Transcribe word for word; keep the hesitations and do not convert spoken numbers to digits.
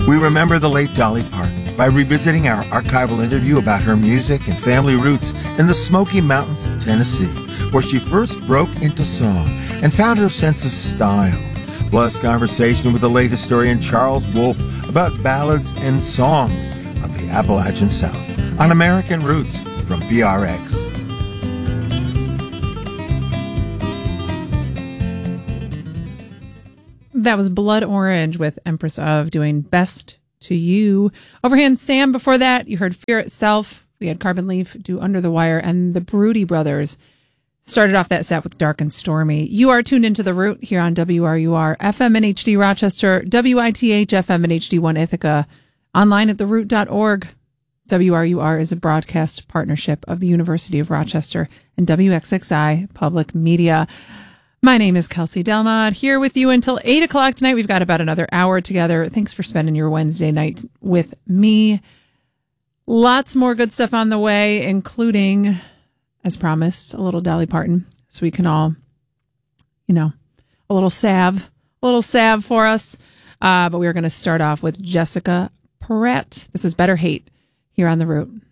We remember the late Dolly Parton by revisiting our archival interview about her music and family roots in the Smoky Mountains of Tennessee, where she first broke into song and found her sense of style. Plus, conversation with the late historian Charles Wolfe about ballads and songs of the Appalachian South on American Roots from B R X. That was Blood Orange with Empress of doing Best to You. Overhand Sam before that, you heard Fear Itself. We had Carbon Leaf do Under the Wire, and the Broody Brothers started off that set with Dark and Stormy. You are tuned into The Root here on W R U R, F M and H D Rochester, W I T H F M and H D one Ithaca, online at the root dot org. W R U R is a broadcast partnership of the University of Rochester and W X X I Public Media. My name is Kelsey Delmont, here with you until eight o'clock tonight. We've got about another hour together. Thanks for spending your Wednesday night with me. Lots more good stuff on the way, including, as promised, a little Dolly Parton, so we can all, you know, a little salve, a little salve for us. Uh, but we are going to start off with Jessica Perrette. This is Better Hate here on The Root.